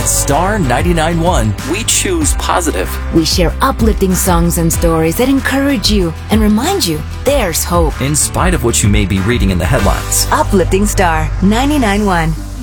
At Star 99.1, we choose positive. We share uplifting songs and stories that encourage you and remind you there's hope. In spite of what you may be reading in the headlines. Uplifting Star 99.1.